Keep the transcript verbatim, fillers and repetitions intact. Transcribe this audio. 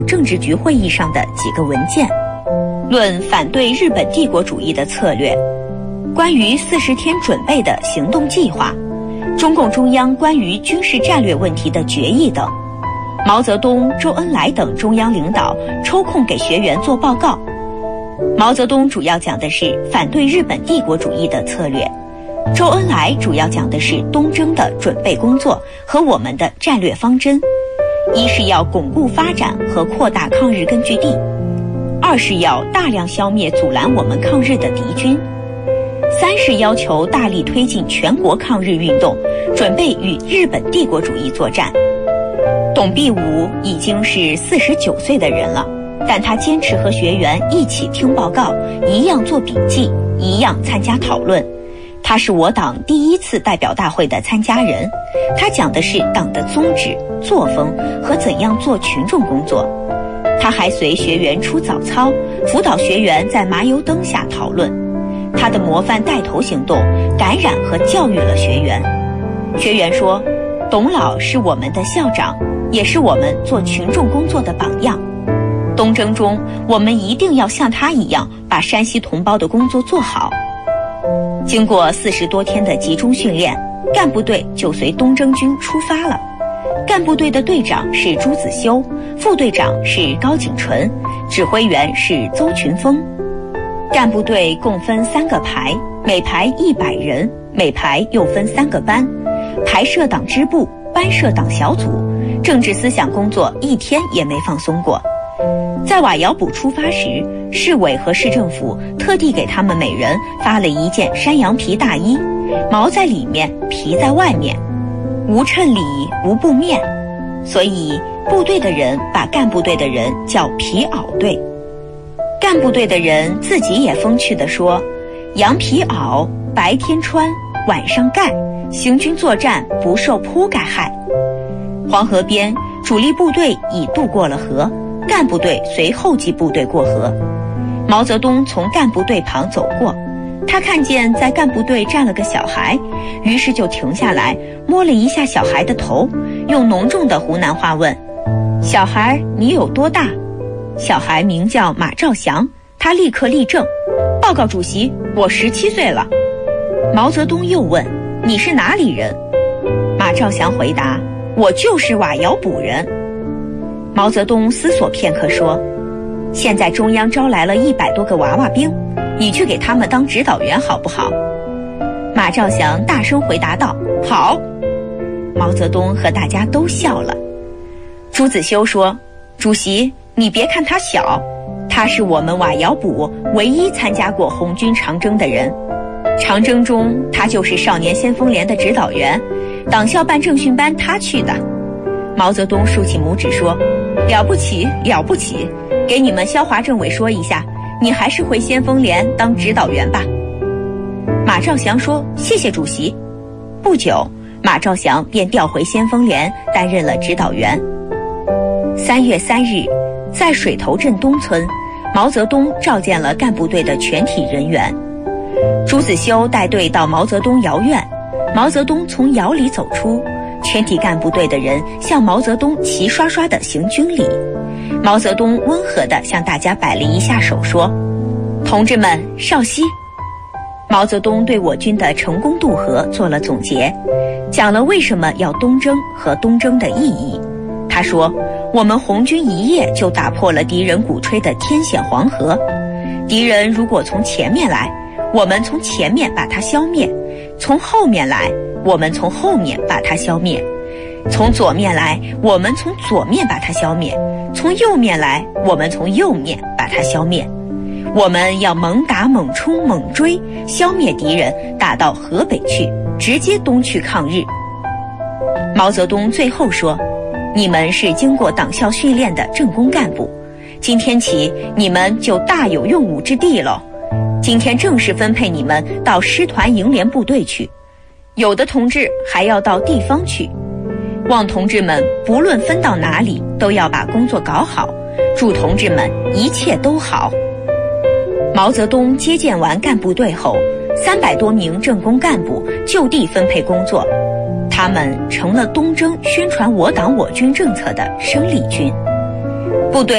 政治局会议上的几个文件，论反对日本帝国主义的策略，关于四十天准备的行动计划，中共中央关于军事战略问题的决议等。毛泽东、周恩来等中央领导抽空给学员做报告。毛泽东主要讲的是反对日本帝国主义的策略，周恩来主要讲的是东征的准备工作和我们的战略方针。一是要巩固发展和扩大抗日根据地，二是要大量消灭阻拦我们抗日的敌军，三是要求大力推进全国抗日运动，准备与日本帝国主义作战。董必武已经是四十九岁的人了，但他坚持和学员一起听报告，一样做笔记，一样参加讨论。他是我党第一次代表大会的参加人，他讲的是党的宗旨、作风和怎样做群众工作。他还随学员出早操，辅导学员在麻油灯下讨论。他的模范带头行动感染和教育了学员。学员说，董老是我们的校长，也是我们做群众工作的榜样。东征中，我们一定要像他一样，把山西同胞的工作做好。经过四十多天的集中训练，干部队就随东征军出发了。干部队的队长是朱子修，副队长是高景纯，指挥员是邹群峰。干部队共分三个排，每排一百人，每排又分三个班，排设党支部，班设党小组，政治思想工作一天也没放松过。在瓦窑堡出发时，市委和市政府特地给他们每人发了一件山羊皮大衣，毛在里面，皮在外面，无衬里无布面，所以部队的人把干部队的人叫皮袄队。干部队的人自己也风趣地说，羊皮袄白天穿，晚上盖，行军作战不受铺盖害。黄河边主力部队已渡过了河，干部队随后继部队过河。毛泽东从干部队旁走过，他看见在干部队站了个小孩，于是就停下来摸了一下小孩的头，用浓重的湖南话问，小孩你有多大？小孩名叫马兆祥，他立刻立正，报告主席，我十七岁了。毛泽东又问，你是哪里人？马兆祥回答，我就是瓦窑堡人。毛泽东思索片刻说，现在中央招来了一百多个娃娃兵，你去给他们当指导员好不好？马兆祥大声回答道，好。毛泽东和大家都笑了。朱子修说，主席，你别看他小，他是我们瓦窑堡唯一参加过红军长征的人。长征中，他就是少年先锋连的指导员，党校办政训班他去的。毛泽东竖起拇指说，了不起了不起，给你们肖华政委说一下，你还是回先锋连当指导员吧。马兆祥说，谢谢主席。不久，马兆祥便调回先锋连担任了指导员。三月三日，在水头镇东村，毛泽东召见了干部队的全体人员。朱子修带队到毛泽东窑院，毛泽东从窑里走出，全体干部队的人向毛泽东齐刷刷地行军礼。毛泽东温和地向大家摆了一下手，说，同志们稍息。毛泽东对我军的成功渡河做了总结，讲了为什么要东征和东征的意义。他说，我们红军一夜就打破了敌人鼓吹的天险黄河，敌人如果从前面来，我们从前面把它消灭，从后面来，我们从后面把它消灭，从左面来，我们从左面把它消灭，从右面来，我们从右面把它消灭。我们要猛打猛冲猛追，消灭敌人，打到河北去，直接东去抗日。毛泽东最后说，你们是经过党校训练的政工干部，今天起你们就大有用武之地了。今天正式分配你们到师团营连部队去，有的同志还要到地方去。望同志们不论分到哪里，都要把工作搞好，祝同志们一切都好。毛泽东接见完干部队后，三百多名政工干部就地分配工作，他们成了东征宣传我党我军政策的生力军。 部队